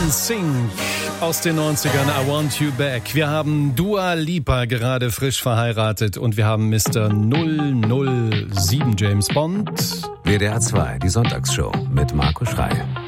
NSYNC aus den 90ern, I Want You Back. Wir haben Dua Lipa gerade frisch verheiratet und wir haben Mr. 007 James Bond. WDR 2, die Sonntagsshow mit Marco Schrey.